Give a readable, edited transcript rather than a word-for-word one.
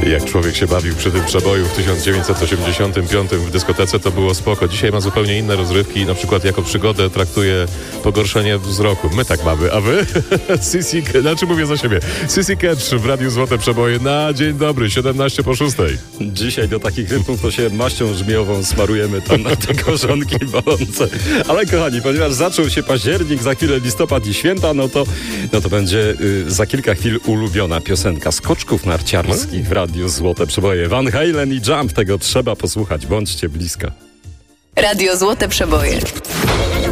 Jak człowiek się bawił przy tym przeboju w 1985 w dyskotece, to było spoko. Dzisiaj ma zupełnie inne rozrywki, na przykład jako przygodę traktuje pogorszenie wzroku. My tak mamy, a wy? Znaczy mówię za siebie. Sissy Catch w Radiu Złote Przeboje na dzień dobry, 17:06. Dzisiaj do takich rytmów to się maścią żmiową smarujemy tam na te korzonki bolące. Ale kochani, ponieważ zaczął się październik, za chwilę listopad i święta, no to będzie za kilka chwil ulubiona piosenka skoczków narciarskich w Radiu Złote Przeboje. Van Halen i Jump, tego trzeba posłuchać. Bądźcie blisko. Radio Złote Przeboje.